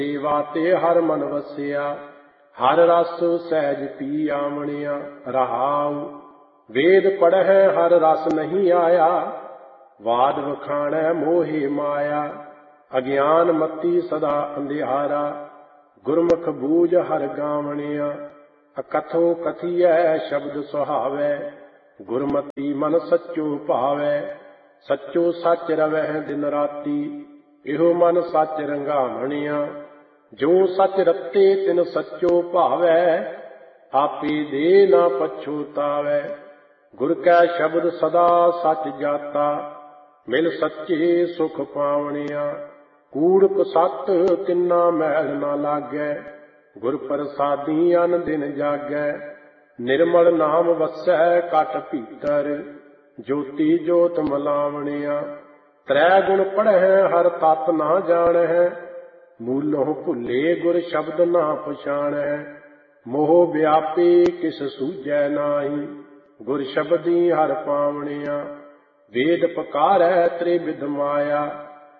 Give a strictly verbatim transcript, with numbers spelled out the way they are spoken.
सेवा ते हर मन वसिया, हर रस सहज पी आमणिया। रहाउ वेद पढ़ै हर रस नहीं आया, वाद वखाणै मोहे माया। अज्ञान मती सदा अंधियारा, गुरमुख बूझ हर गावणिया। अकथो कथियै शब्द सुहावै, गुरमति मन सच्चो भावै। सच्चो सच रवै दिन राती, इहो मन सच रंगावणिया। जो सच रते तिन सच्चो भावै, आपे दे ना पछोतावै। गुर कै शब्द सदा सच जाता, मिल सच्चे सुख पावणिया। कूड़ कुसत तिन्ना मैल ना लागै, गुर प्रसादी अन दिन जागै। निर्मल नाम वसै कट भीतर, ज्योति जोत मलावणिया। त्रै गुण पढ़ै हर तत ना जाणै, मूलों भुले गुर शब्द ना पछाणै। मोह व्यापी किस सूझै नाही, गुर शब्दी हर पावणिया। वेद पकारै त्रिविध माया,